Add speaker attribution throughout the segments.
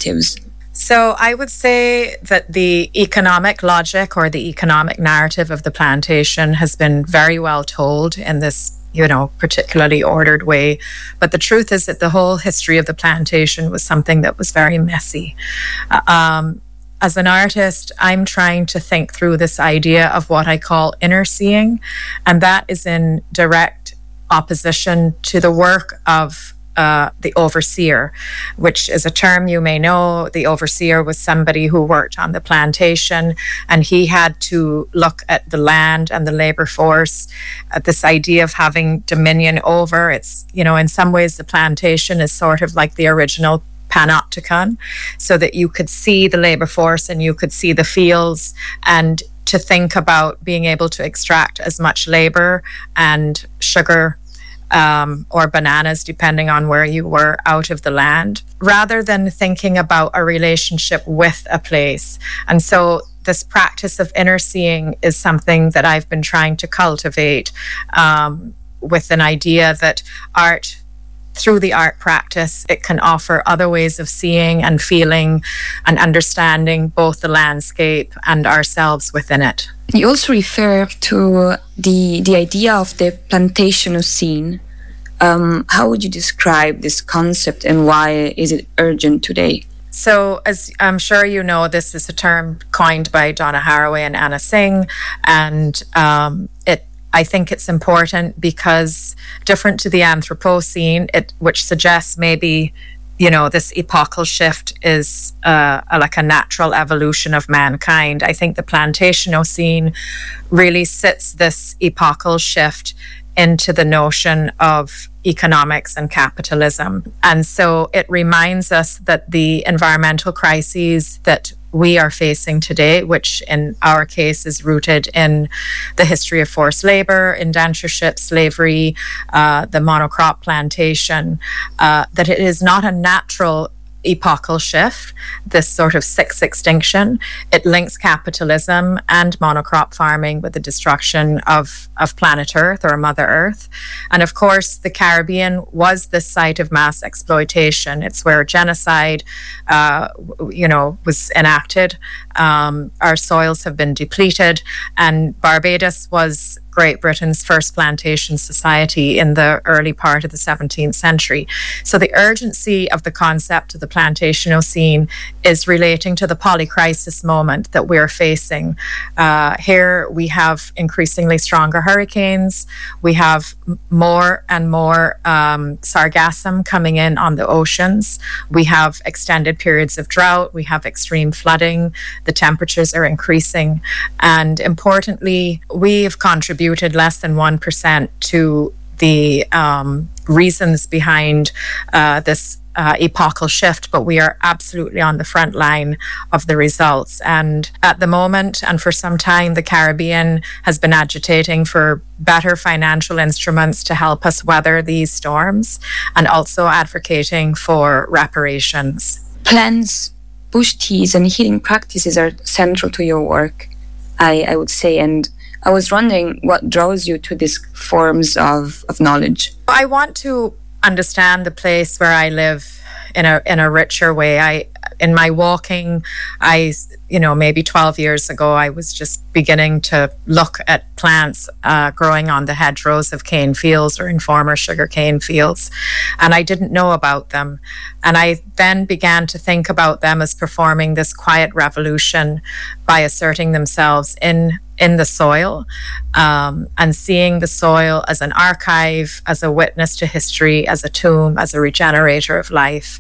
Speaker 1: narratives?
Speaker 2: So I would say that the economic logic or the economic narrative of the plantation has been very well told in this, particularly ordered way. But the truth is that the whole history of the plantation was something that was very messy. As an artist, I'm trying to think through this idea of what I call inner seeing, and that is in direct opposition to the work of the overseer, which is a term you may know. The overseer was somebody who worked on the plantation, and he had to look at the land and the labor force, this idea of having dominion over. It's, in some ways, the plantation is sort of like the original panopticon, so that you could see the labor force and you could see the fields, and to think about being able to extract as much labor and sugar or bananas, depending on where you were, out of the land, rather than thinking about a relationship with a place. And so this practice of inner seeing is something that I've been trying to cultivate with an idea that art, through the art practice, it can offer other ways of seeing and feeling and understanding both the landscape and ourselves within it.
Speaker 1: You also refer to the idea of the Plantationocene. How would you describe this concept, and why is it urgent today?
Speaker 2: So, as I'm sure you know, this is a term coined by Donna Haraway and Anna Singh, and I think it's important because, different to the Anthropocene, which suggests maybe, this epochal shift is like a natural evolution of mankind. I think the Plantationocene really sits this epochal shift into the notion of economics and capitalism. And so it reminds us that the environmental crises that we are facing today, which in our case is rooted in the history of forced labor, indentureship, slavery, the monocrop plantation, that it is not a natural epochal shift, this sort of sixth extinction. It links capitalism and monocrop farming with the destruction of planet Earth or Mother Earth. And of course, the Caribbean was the site of mass exploitation. It's where genocide, was enacted. Our soils have been depleted, and Barbados was Great Britain's first plantation society in the early part of the 17th century. So the urgency of the concept of the Plantationocene is relating to the polycrisis moment that we're facing. Here we have increasingly stronger hurricanes. We have more and more sargassum coming in on the oceans. We have extended periods of drought. We have extreme flooding. The temperatures are increasing. And importantly, we have contributed less than 1% to the reasons behind this epochal shift, but we are absolutely on the front line of the results. And at the moment, and for some time, the Caribbean has been agitating for better financial instruments to help us weather these storms, and also advocating for reparations.
Speaker 1: Plants, bush teas, and healing practices are central to your work, I would say. And I was wondering what draws you to these forms of knowledge.
Speaker 2: I want to understand the place where I live in a richer way. In my walking, maybe 12 years ago, I was just beginning to look at plants growing on the hedgerows of cane fields or in former sugarcane fields, and I didn't know about them. And I then began to think about them as performing this quiet revolution by asserting themselves in the soil, and seeing the soil as an archive, as a witness to history, as a tomb, as a regenerator of life.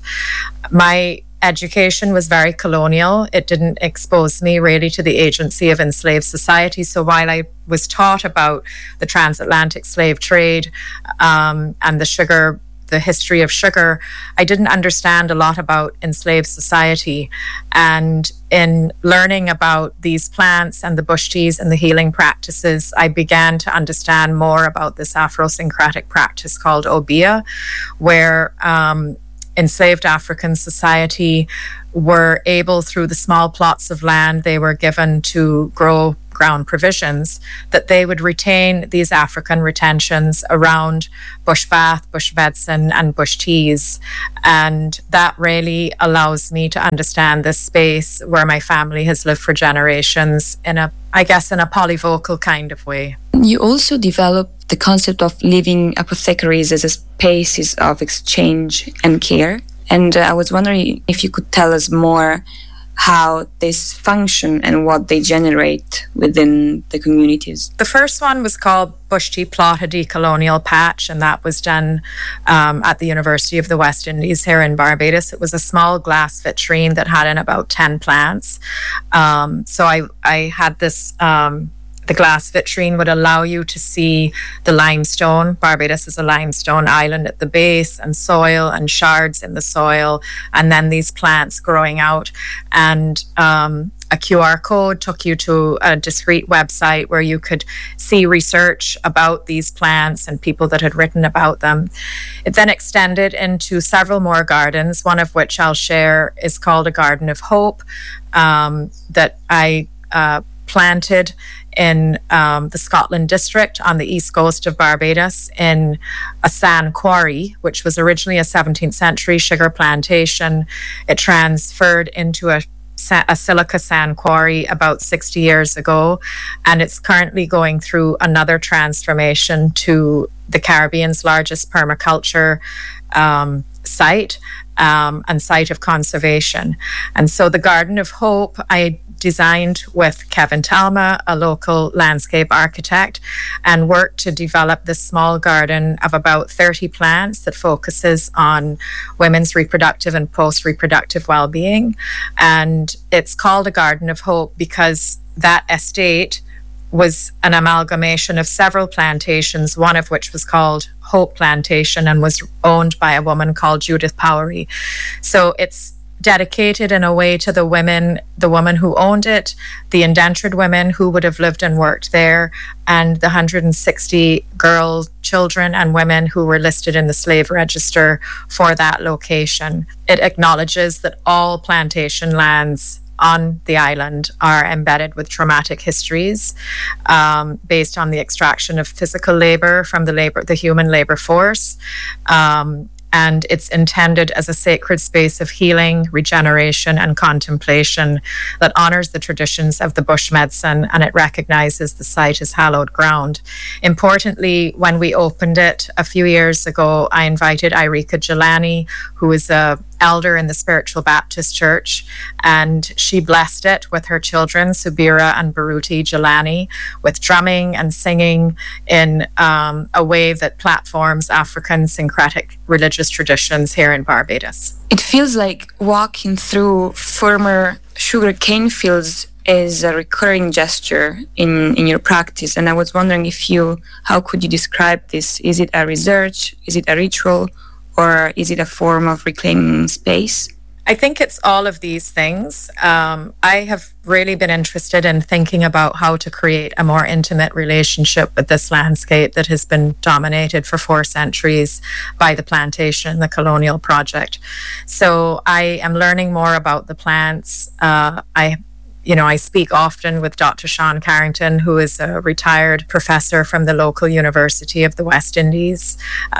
Speaker 2: My education was very colonial. It didn't expose me really to the agency of enslaved society. So while I was taught about the transatlantic slave trade and the history of sugar, I didn't understand a lot about enslaved society. And in learning about these plants and the bush teas and the healing practices, I began to understand more about this Afrosyncretic practice called Obeah, where enslaved African society were able, through the small plots of land they were given to grow ground provisions, that they would retain these African retentions around bush bath, bush medicine, and bush teas. And that really allows me to understand this space where my family has lived for generations in a polyvocal kind of way.
Speaker 1: You also developed the concept of living apothecaries as a spaces of exchange and care. And I was wondering if you could tell us more how this function and what they generate within the communities.
Speaker 2: The first one was called Bush Tea Plot, a Decolonial Patch, and that was done at the University of the West Indies here in Barbados. It was a small glass vitrine that had in about 10 plants. So I had this... The glass vitrine would allow you to see the limestone. Barbados is a limestone island at the base, and soil and shards in the soil, and then these plants growing out. And a QR code took you to a discrete website where you could see research about these plants and people that had written about them. It then extended into several more gardens, one of which I'll share is called a Garden of Hope, that I planted in the Scotland district on the east coast of Barbados in a sand quarry, which was originally a 17th century sugar plantation. It transferred into a silica sand quarry about 60 years ago, and it's currently going through another transformation to the Caribbean's largest permaculture site and site of conservation. And so the Garden of Hope I designed with Kevin Talma, a local landscape architect, and worked to develop this small garden of about 30 plants that focuses on women's reproductive and post-reproductive well-being. And it's called a Garden of Hope because that estate was an amalgamation of several plantations, one of which was called Hope Plantation and was owned by a woman called Judith Powery. So it's dedicated in a way to the women who owned it, the indentured women who would have lived and worked there, and the 160 girls, children, and women who were listed in the slave register for that location. It acknowledges that all plantation lands on the island are embedded with traumatic histories based on the extraction of physical labor from the human labor force. And it's intended as a sacred space of healing, regeneration, and contemplation that honors the traditions of the bush medicine, and it recognizes the site as hallowed ground. Importantly, when we opened it a few years ago, I invited Irika Jelani, who is a elder in the Spiritual Baptist Church, and she blessed it with her children, Subira and Baruti Jelani, with drumming and singing in a way that platforms African syncretic religious traditions here in Barbados.
Speaker 1: It feels like walking through former sugarcane fields is a recurring gesture in your practice, and I was wondering how could you describe this? Is it a research? Is it a ritual? Or is it a form of reclaiming space?
Speaker 2: I think it's all of these things. I have really been interested in thinking about how to create a more intimate relationship with this landscape that has been dominated for 4 centuries by the plantation and the colonial project. So I am learning more about the plants. I speak often with Dr. Sean Carrington, who is a retired professor from the local University of the West Indies.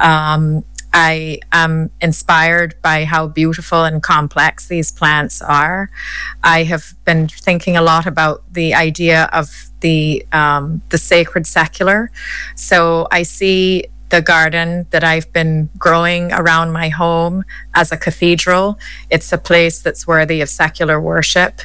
Speaker 2: I am inspired by how beautiful and complex these plants are. I have been thinking a lot about the idea of the sacred secular. So I see the garden that I've been growing around my home as a cathedral. It's a place that's worthy of secular worship.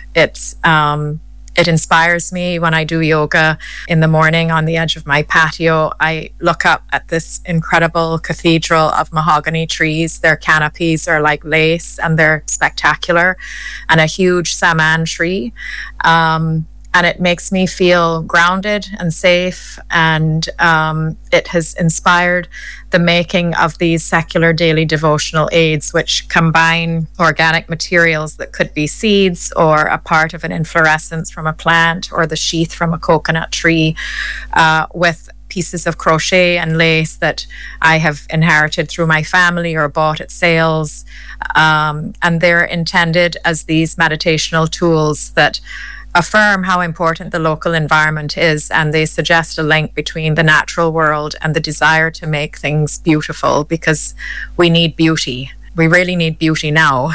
Speaker 2: It inspires me when I do yoga in the morning on the edge of my patio. I look up at this incredible cathedral of mahogany trees. Their canopies are like lace and they're spectacular, and a huge saman tree. And it makes me feel grounded and safe, and it has inspired the making of these secular daily devotional aids, which combine organic materials that could be seeds or a part of an inflorescence from a plant or the sheath from a coconut tree with pieces of crochet and lace that I have inherited through my family or bought at sales. And they're intended as these meditational tools that affirm how important the local environment is, and they suggest a link between the natural world and the desire to make things beautiful, because we need beauty. We really need beauty now.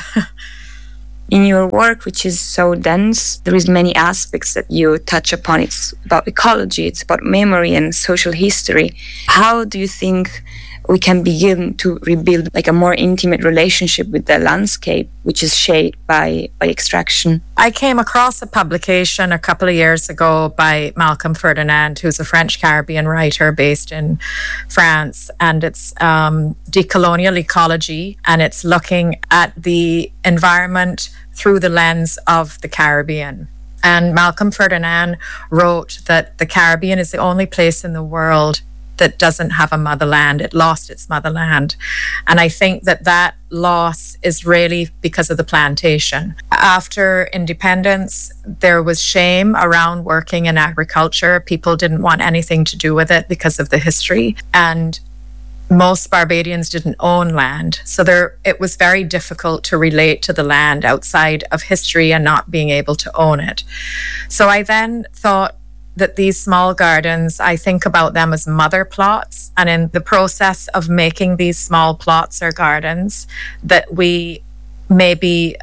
Speaker 1: In your work, which is so dense, there is many aspects that you touch upon. It's about ecology, it's about memory and social history. How do you think we can begin to rebuild like a more intimate relationship with the landscape, which is shaped by extraction?
Speaker 2: I came across a publication a couple of years ago by Malcolm Ferdinand, who's a French Caribbean writer based in France, and it's Decolonial Ecology, and it's looking at the environment through the lens of the Caribbean. And Malcolm Ferdinand wrote that the Caribbean is the only place in the world that doesn't have a motherland. It lost its motherland. And I think that that loss is really because of the plantation. After independence, there was shame around working in agriculture. People didn't want anything to do with it because of the history. And most Barbadians didn't own land. So it was very difficult to relate to the land outside of history and not being able to own it. So I then thought that these small gardens, I think about them as mother plots. And in the process of making these small plots or gardens, that we maybe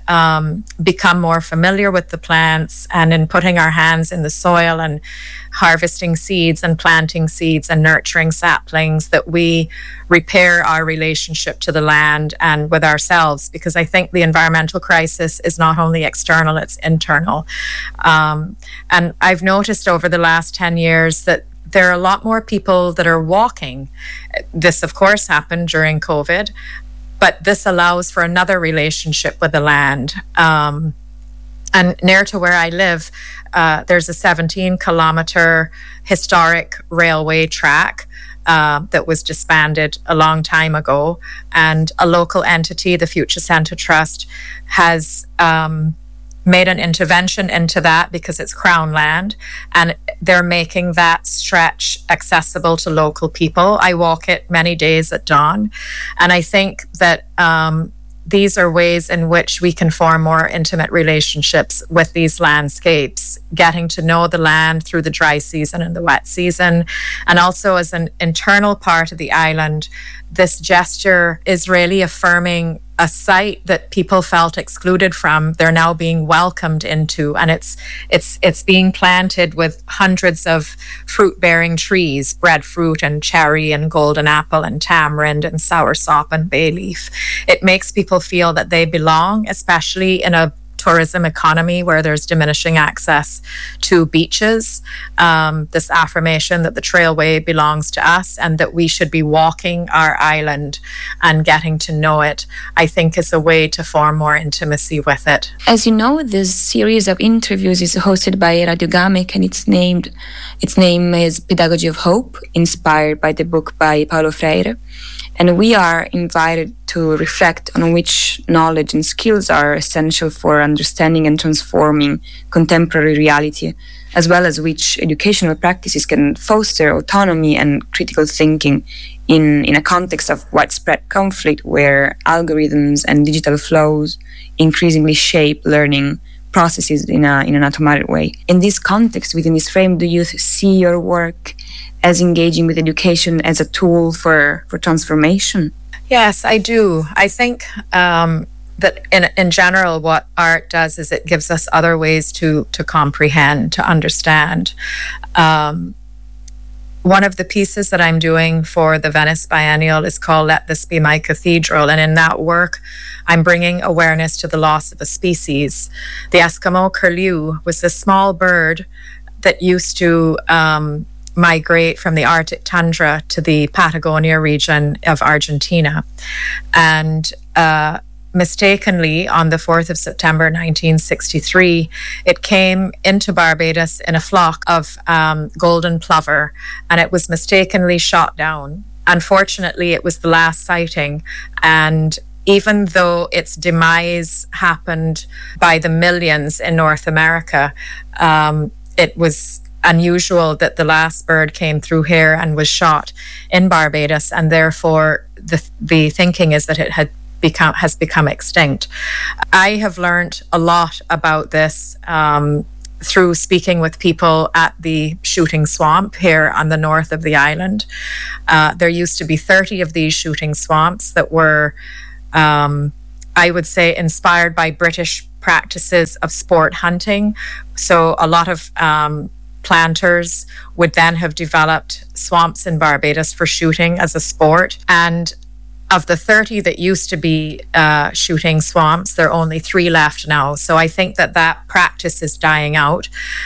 Speaker 2: become more familiar with the plants, and in putting our hands in the soil and harvesting seeds and planting seeds and nurturing saplings, that we repair our relationship to the land and with ourselves, because I think the environmental crisis is not only external, it's internal. And I've noticed over the last 10 years that there are a lot more people that are walking. This, of course, happened during COVID, but this allows for another relationship with the land. And near to where I live, there's a 17-kilometer historic railway track that was disbanded a long time ago. And a local entity, the Future Centre Trust, has made an intervention into that because it's Crown land, and they're making that stretch accessible to local people. I walk it many days at dawn, and I think that these are ways in which we can form more intimate relationships with these landscapes, getting to know the land through the dry season and the wet season. And also, as an internal part of the island, this gesture is really affirming a site that people felt excluded from. They're now being welcomed into, and it's being planted with hundreds of fruit-bearing trees, breadfruit and cherry and golden apple and tamarind and soursop and bay leaf. It makes people feel that they belong, especially in a tourism economy where there's diminishing access to beaches. This affirmation that the trailway belongs to us and that we should be walking our island and getting to know it, I think, is a way to form more intimacy with it.
Speaker 1: As you know, this series of interviews is hosted by Radio Gamek, and its name is Pedagogy of Hope, inspired by the book by Paulo Freire. And we are invited to reflect on which knowledge and skills are essential for understanding and transforming contemporary reality, as well as which educational practices can foster autonomy and critical thinking in a context of widespread conflict where algorithms and digital flows increasingly shape learning processes in an automatic way. In this context, within this frame, do you see your work as engaging with education as a tool for transformation?
Speaker 2: Yes, I do. I think that in general, what art does is it gives us other ways to comprehend, to understand. One of the pieces that I'm doing for the Venice Biennial is called Let This Be My Cathedral. And in that work, I'm bringing awareness to the loss of a species. The Eskimo curlew was a small bird that used to migrate from the Arctic tundra to the Patagonia region of Argentina. And mistakenly, on the 4th of September 1963, it came into Barbados in a flock of golden plover, and it was mistakenly shot down. Unfortunately, it was the last sighting, and even though its demise happened by the millions in North America, it was unusual that the last bird came through here and was shot in Barbados, and therefore the thinking is that it has become extinct. I have learned a lot about this through speaking with people at the shooting swamp here on the north of the island. There used to be 30 of these shooting swamps that were, I would say, inspired by British practices of sport hunting. So a lot of planters would then have developed swamps in Barbados for shooting as a sport. And of the 30 that used to be shooting swamps, there are only 3 left now. So I think that practice is dying out.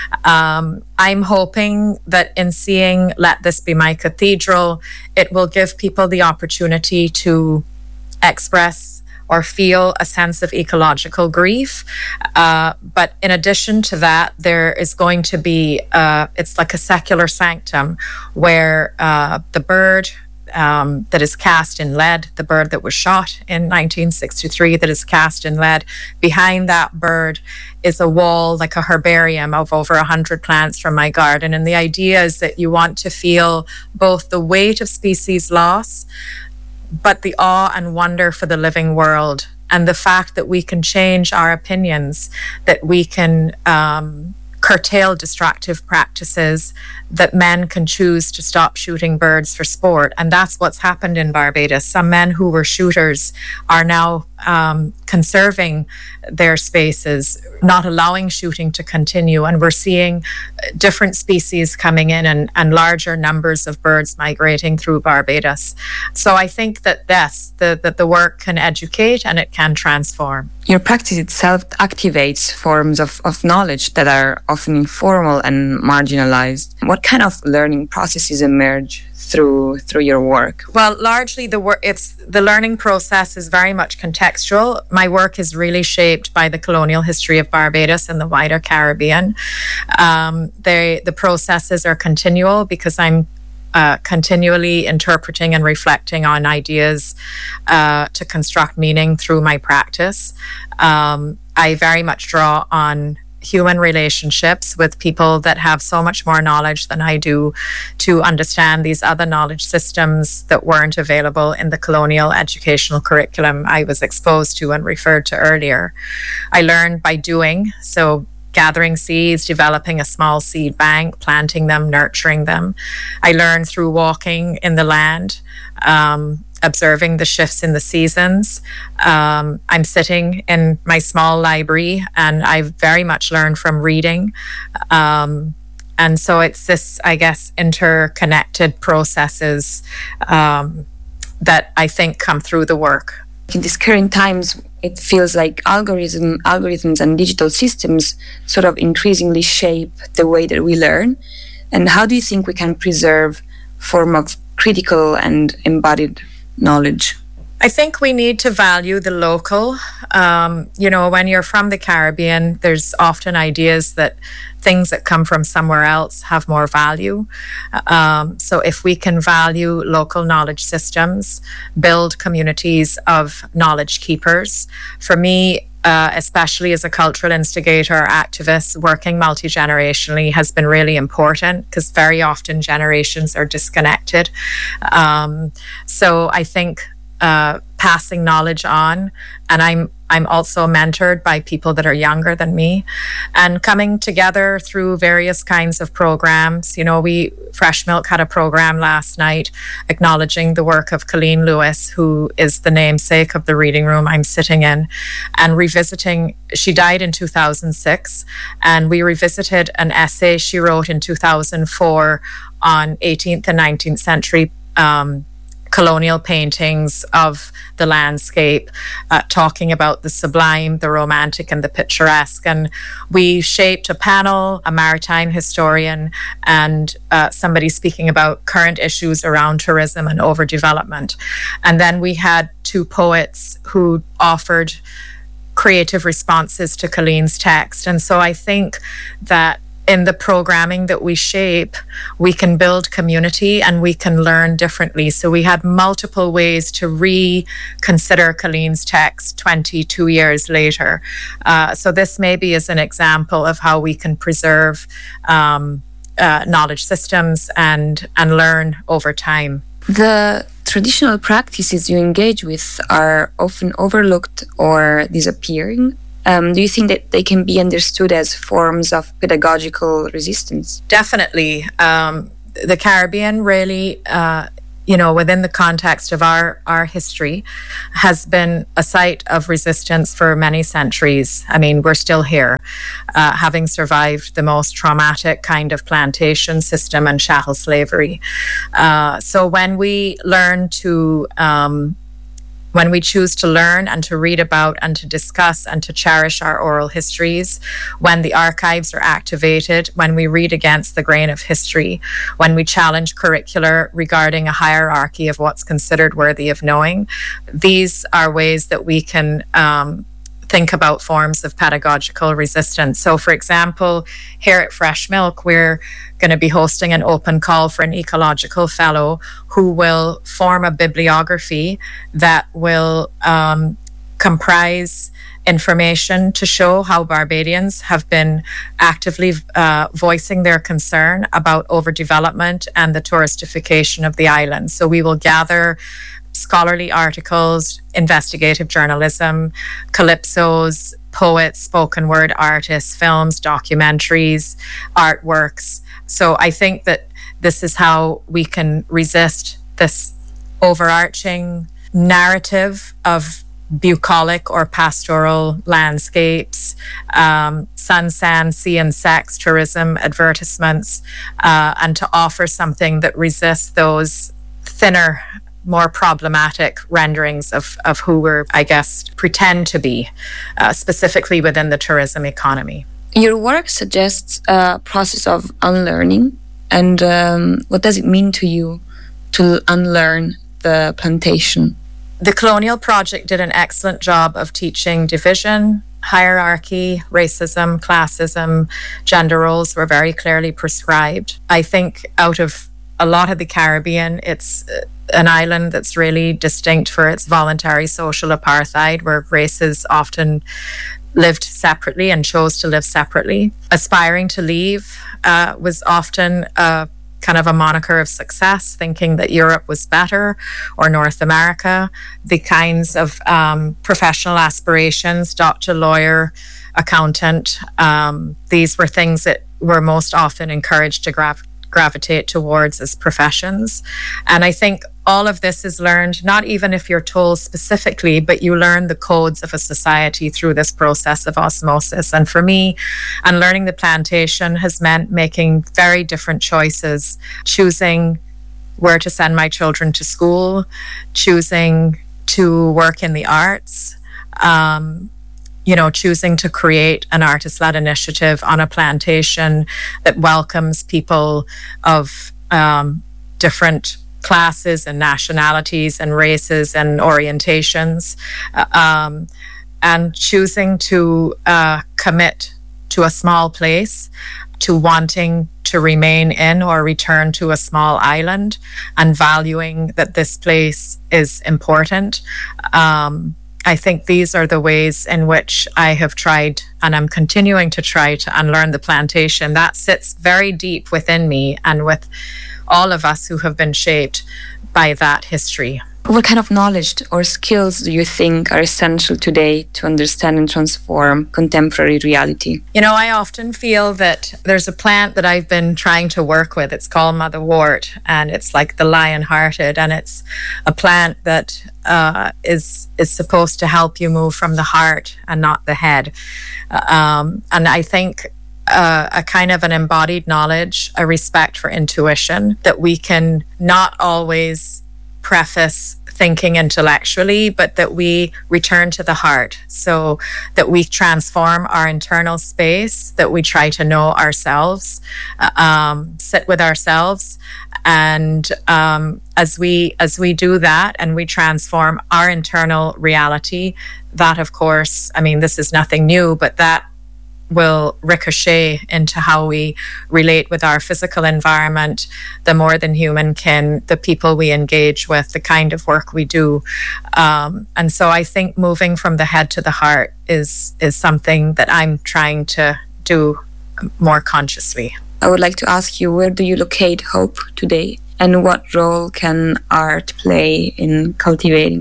Speaker 2: I'm hoping that in seeing Let This Be My Cathedral, it will give people the opportunity to express or feel a sense of ecological grief. But in addition to that, there is going to be, it's like a secular sanctum where the bird that is cast in lead, the bird that was shot in 1963 that is cast in lead, behind that bird is a wall, like a herbarium of over 100 plants from my garden. And the idea is that you want to feel both the weight of species loss, but the awe and wonder for the living world, and the fact that we can change our opinions, that we can curtail destructive practices, that men can choose to stop shooting birds for sport. And that's what's happened in Barbados. Some men who were shooters are now conserving their spaces, not allowing shooting to continue. And we're seeing different species coming in and larger numbers of birds migrating through Barbados. So I think that the work can educate and it can transform.
Speaker 1: Your practice itself activates forms of knowledge that are often informal and marginalized. What kind of learning processes emerge through your work?
Speaker 2: Well, largely the learning process is very much contextual. My work is really shaped by the colonial history of Barbados and the wider Caribbean. The processes are continual because I'm continually interpreting and reflecting on ideas to construct meaning through my practice. I very much draw on human relationships with people that have so much more knowledge than I do to understand these other knowledge systems that weren't available in the colonial educational curriculum I was exposed to and referred to earlier. I learned by doing, so gathering seeds, developing a small seed bank, planting them, nurturing them. I learned through walking in the land, observing the shifts in the seasons. I'm sitting in my small library and I've very much learned from reading. And so it's this, I guess, interconnected processes that I think come through the work.
Speaker 1: In these current times, it feels like algorithms and digital systems sort of increasingly shape the way that we learn. And how do you think we can preserve form of critical and embodied knowledge?
Speaker 2: I think we need to value the local. When you're from the Caribbean, there's often ideas that things that come from somewhere else have more value. So if we can value local knowledge systems, build communities of knowledge keepers. For me, especially as a cultural instigator or activist, working multi-generationally has been really important because very often generations are disconnected. So I think passing knowledge on, and I'm also mentored by people that are younger than me, and coming together through various kinds of programs. Fresh Milk had a program last night acknowledging the work of Colleen Lewis, who is the namesake of the reading room I'm sitting in, and revisiting. She died in 2006, and we revisited an essay she wrote in 2004 on 18th and 19th century colonial paintings of the landscape, talking about the sublime, the romantic, and the picturesque. And we shaped a panel, a maritime historian, and somebody speaking about current issues around tourism and overdevelopment. And then we had 2 poets who offered creative responses to Colleen's text. And so I think that in the programming that we shape, we can build community and we can learn differently. So we had multiple ways to reconsider Colleen's text 22 years later. So this maybe is an example of how we can preserve knowledge systems and learn over time.
Speaker 1: The traditional practices you engage with are often overlooked or disappearing. Do you think that they can be understood as forms of pedagogical resistance?
Speaker 2: Definitely. The Caribbean really, within the context of our history, has been a site of resistance for many centuries. I mean, we're still here, having survived the most traumatic kind of plantation system and chattel slavery. So when we when we choose to learn and to read about and to discuss and to cherish our oral histories, when the archives are activated, when we read against the grain of history, when we challenge curricula regarding a hierarchy of what's considered worthy of knowing, these are ways that we can think about forms of pedagogical resistance. So, for example, here at Fresh Milk, we're going to be hosting an open call for an ecological fellow who will form a bibliography that will comprise information to show how Barbadians have been actively voicing their concern about overdevelopment and the touristification of the island. So we will gather scholarly articles, investigative journalism, calypsos, poets, spoken word artists, films, documentaries, artworks. So I think that this is how we can resist this overarching narrative of bucolic or pastoral landscapes, sun, sand, sea and sex, tourism, advertisements, and to offer something that resists those thinner, more problematic renderings of who we're, I guess, pretend to be, specifically within the tourism economy.
Speaker 1: Your work suggests a process of unlearning. And what does it mean to you to unlearn the plantation?
Speaker 2: The Colonial Project did an excellent job of teaching division, hierarchy, racism, classism, gender roles were very clearly prescribed. I think out of a lot of the Caribbean, it's an island that's really distinct for its voluntary social apartheid, where races often lived separately and chose to live separately. Aspiring to leave was often kind of a moniker of success, thinking that Europe was better or North America. The kinds of professional aspirations, doctor, lawyer, accountant, these were things that were most often encouraged to gravitate towards as professions. And I think all of this is learned, not even if you're told specifically, but you learn the codes of a society through this process of osmosis. And for me, unlearning the plantation has meant making very different choices, choosing where to send my children to school, choosing to work in the arts, choosing to create an artist-led initiative on a plantation that welcomes people of different classes and nationalities and races and orientations, and choosing to commit to a small place, to wanting to remain in or return to a small island, and valuing that this place is important. I think these are the ways in which I have tried, and I'm continuing to try, to unlearn the plantation. That sits very deep within me and with all of us who have been shaped by that history.
Speaker 1: What kind of knowledge or skills do you think are essential today to understand and transform contemporary reality?
Speaker 2: I often feel that there's a plant that I've been trying to work with. It's called motherwort, and it's like the lion-hearted, and it's a plant that is supposed to help you move from the heart and not the head. And I think a kind of an embodied knowledge, a respect for intuition, that we can not always preface thinking intellectually, but that we return to the heart, so that we transform our internal space, that we try to know ourselves, sit with ourselves, and as we do that and we transform our internal reality, that of course, this is nothing new, but that will ricochet into how we relate with our physical environment, the more than human kin, the people we engage with, the kind of work we do. And so I think moving from the head to the heart is something that I'm trying to do more consciously.
Speaker 1: I would like to ask you, where do you locate hope today? And what role can art play in cultivating it?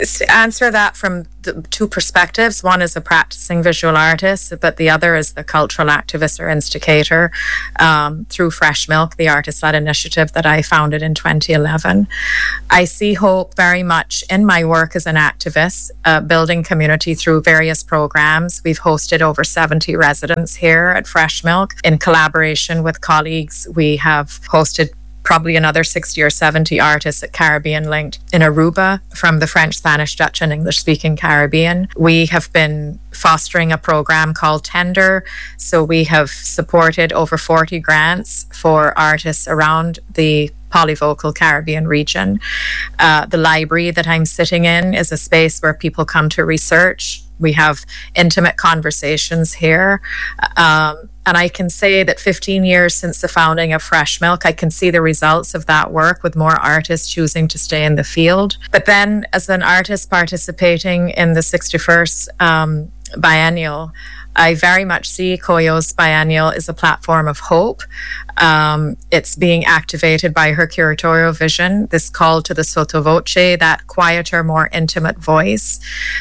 Speaker 2: To answer that from the two perspectives, one is a practicing visual artist, but the other is the cultural activist or instigator through Fresh Milk, the artist-led initiative that I founded in 2011. I see hope very much in my work as an activist, building community through various programs. We've hosted over 70 residents here at Fresh Milk. In collaboration with colleagues, we have hosted probably another 60 or 70 artists at Caribbean Linked in Aruba from the French, Spanish, Dutch and English speaking Caribbean. We have been fostering a program called Tender. So we have supported over 40 grants for artists around the polyvocal Caribbean region. The library that I'm sitting in is a space where people come to research. We have intimate conversations here. And I can say that 15 years since the founding of Fresh Milk, I can see the results of that work with more artists choosing to stay in the field. But then as an artist participating in the 61st biennial, I very much see Koyo's biennial as a platform of hope. It's being activated by her curatorial vision, this call to the sotto voce, that quieter, more intimate voice.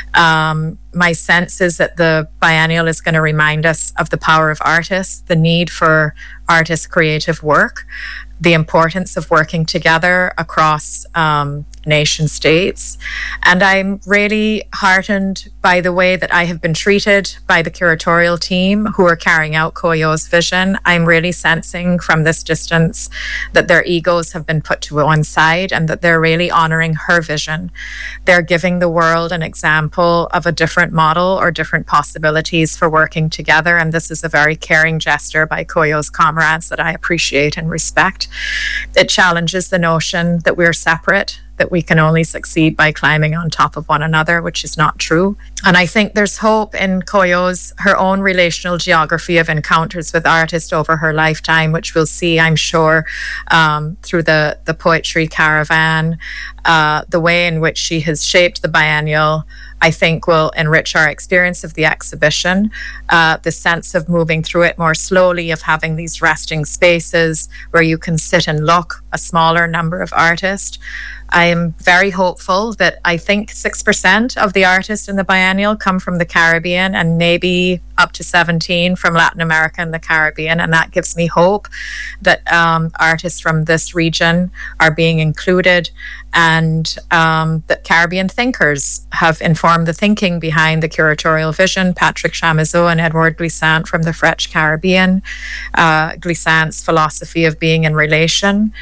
Speaker 2: My sense is that the biennial is going to remind us of the power of artists, the need for artists' creative work, the importance of working together across nation states. And I'm really heartened by the way that I have been treated by the curatorial team who are carrying out Koyo's vision. I'm really sensing from this distance that their egos have been put to one side and that they're really honoring her vision. They're giving the world an example of a different model or different possibilities for working together. And this is a very caring gesture by Koyo's comrades that I appreciate and respect. It challenges the notion that we're separate, that we can only succeed by climbing on top of one another, which is not true. And I think there's hope in Koyo's, her own relational geography of encounters with artists over her lifetime, which we'll see, I'm sure, through the poetry caravan. The way in which she has shaped the biennial, I think, will enrich our experience of the exhibition. The sense of moving through it more slowly, of having these resting spaces where you can sit and look, a smaller number of artists. I am very hopeful that I think 6% of the artists in the biennial come from the Caribbean and maybe up to 17 from Latin America and the Caribbean. And that gives me hope that artists from this region are being included and that Caribbean thinkers have informed the thinking behind the curatorial vision. Patrick Chamizo and Edouard Glissant from the French Caribbean, Glissant's philosophy of being in relation.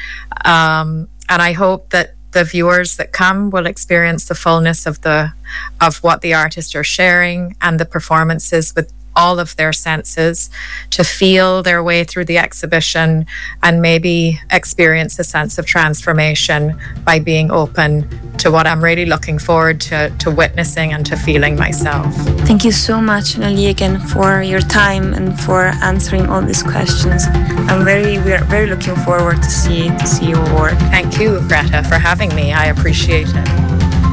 Speaker 2: And I hope that the viewers that come will experience the fullness of what the artists are sharing and the performances with all of their senses, to feel their way through the exhibition and maybe experience a sense of transformation by being open to what I'm really looking forward to witnessing and to feeling myself.
Speaker 1: Thank you so much, Nathalie, again, for your time and for answering all these questions. We are very looking forward to see your work.
Speaker 2: Thank you, Greta, for having me. I appreciate it.